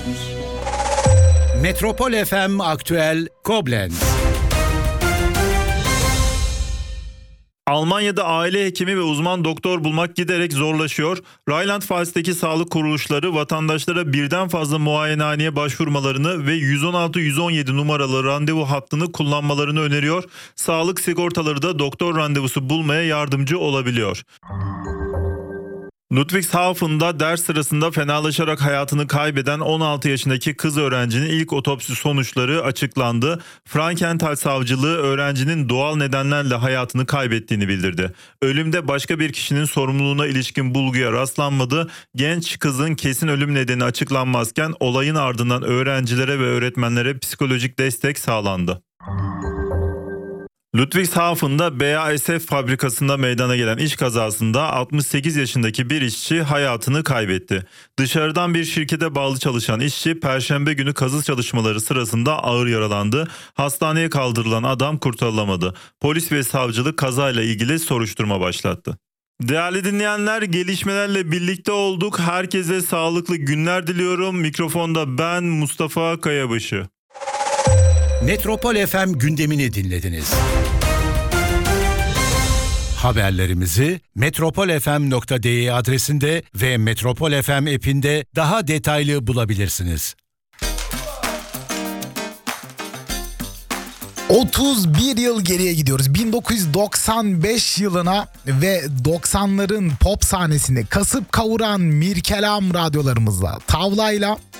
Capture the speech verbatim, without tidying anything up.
Metropol F M Aktüel Koblenz. Almanya'da aile hekimi ve uzman doktor bulmak giderek zorlaşıyor. Rheinland-Pfalz'teki sağlık kuruluşları vatandaşlara birden fazla muayenehaneye başvurmalarını ve yüz on altı yüz on yedi numaralı randevu hattını kullanmalarını öneriyor. Sağlık sigortaları da doktor randevusu bulmaya yardımcı olabiliyor. Ludwigshafen'da ders sırasında fenalaşarak hayatını kaybeden on altı yaşındaki kız öğrencinin ilk otopsi sonuçları açıklandı. Frankenthal savcılığı öğrencinin doğal nedenlerle hayatını kaybettiğini bildirdi. Ölümde başka bir kişinin sorumluluğuna ilişkin bulguya rastlanmadı. Genç kızın kesin ölüm nedeni açıklanmazken olayın ardından öğrencilere ve öğretmenlere psikolojik destek sağlandı. Ludwigshafen'da B A S F fabrikasında meydana gelen iş kazasında altmış sekiz yaşındaki bir işçi hayatını kaybetti. Dışarıdan bir şirkete bağlı çalışan işçi Perşembe günü kazı çalışmaları sırasında ağır yaralandı. Hastaneye kaldırılan adam kurtarılamadı. Polis ve savcılık kazayla ilgili soruşturma başlattı. Değerli dinleyenler, gelişmelerle birlikte olduk. Herkese sağlıklı günler diliyorum. Mikrofonda ben Mustafa Kayabaşı. Metropol F M gündemini dinlediniz. Haberlerimizi metropol f m nokta d e adresinde ve Metropol F M app'inde daha detaylı bulabilirsiniz. otuz bir yıl geriye gidiyoruz. bin dokuz yüz doksan beş yılına ve doksanların pop sahnesini kasıp kavuran Mirkelam radyolarımızla, tavlayla